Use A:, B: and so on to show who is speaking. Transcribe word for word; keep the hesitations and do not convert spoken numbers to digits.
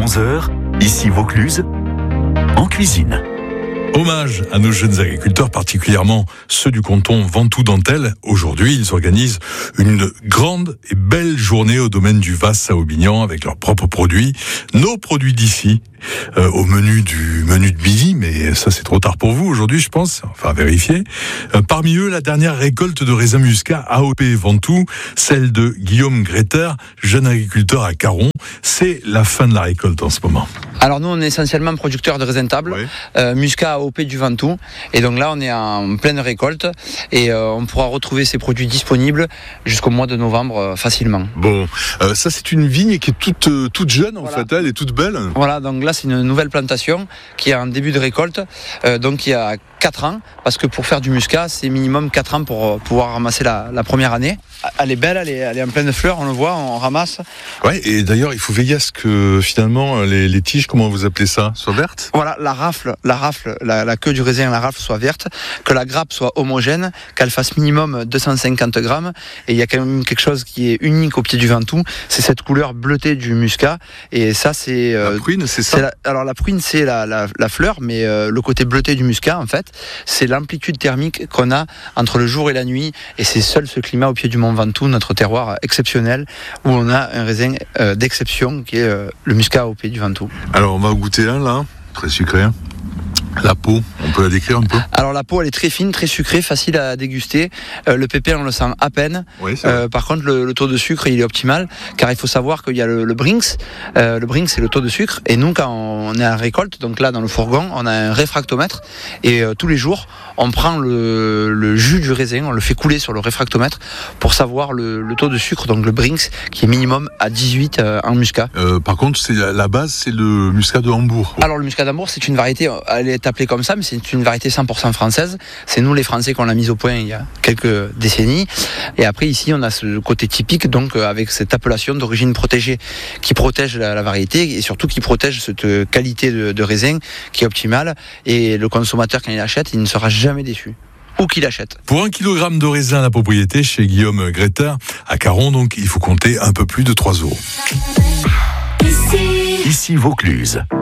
A: onze heures, ici Vaucluse, en cuisine.
B: Hommage à nos jeunes agriculteurs, particulièrement ceux du canton Ventoux-Dentelle. Aujourd'hui, ils organisent une grande et belle journée au domaine du Vasse à Aubignan avec leurs propres produits, nos produits d'ici, euh, au menu du menu de midi, mais ça c'est trop tard pour vous aujourd'hui, je pense, enfin à vérifier. Euh, parmi eux, la dernière récolte de raisins muscat A O P Ventoux, celle de Guillaume Gretter, jeune agriculteur à Caron. C'est la fin de la récolte en ce moment.
C: Alors nous, on est essentiellement producteurs de raisins tables, oui. euh, muscat A O P du Ventoux. Et donc là, on est en pleine récolte et euh, on pourra retrouver ces produits disponibles jusqu'au mois de novembre euh, facilement.
B: Bon, euh, ça c'est une vigne qui est toute euh, toute jeune en voilà. fait, elle est toute belle.
C: Voilà, donc là c'est une nouvelle plantation qui est en début de récolte, euh, donc il y a quatre ans, parce que pour faire du muscat, c'est minimum quatre ans pour euh, pouvoir ramasser la, la première année. Elle est belle, elle est, elle est en pleine fleur, on le voit, on ramasse.
B: Ouais, et d'ailleurs, il faut veiller à ce que finalement les, les tiges, comment vous appelez ça, soient vertes.
C: Voilà, la rafle, la rafle, la, la queue du raisin, la rafle soit verte, que la grappe soit homogène, qu'elle fasse minimum deux cent cinquante grammes. Et il y a quand même quelque chose qui est unique au pied du Ventoux, c'est cette couleur bleutée du muscat. Et ça, c'est
B: euh, la pruine, c'est ça.
C: C'est la, alors la pruine, c'est la, la, la fleur, mais euh, le côté bleuté du muscat, en fait, c'est l'amplitude thermique qu'on a entre le jour et la nuit. Et c'est seul ce climat au pied du Mont Ventoux, notre terroir exceptionnel, où on a un raisin euh, d'exception qui est euh, le muscat A O P du Ventoux.
B: Alors on va goûter un là, très sucré. La peau, on peut la décrire un peu?
C: Alors la peau, elle est très fine, très sucrée, facile à déguster. Euh, le pépé, on le sent à peine.
B: Oui,
C: euh, par contre, le, le taux de sucre, il est optimal, car il faut savoir qu'il y a le, le Brinks. Euh, le Brinks, c'est le taux de sucre. Et nous, quand on est en récolte, donc là, dans le fourgon, on a un réfractomètre. Et euh, tous les jours, on prend le, le jus du raisin, on le fait couler sur le réfractomètre pour savoir le, le taux de sucre, donc le Brinks, qui est minimum à dix-huit euh, en muscat.
B: Euh, par contre, c'est la base, c'est le muscat de Hambourg.
C: Alors le muscat d'Hambourg, c'est une variété, elle est appelée comme ça, mais c'est une variété cent pour cent française. C'est nous les Français qu'on l'a mise au point il y a quelques décennies. Et après ici, on a ce côté typique, donc avec cette appellation d'origine protégée, qui protège la, la variété et surtout qui protège cette qualité de, de raisin qui est optimale. Et le consommateur, quand il achète, il ne sera jamais déçu. Ou qu'il achète.
B: Pour un kilogramme de raisin à la propriété chez Guillaume Gretter à Caron, donc il faut compter un peu plus de trois euros.
A: Ici Vaucluse.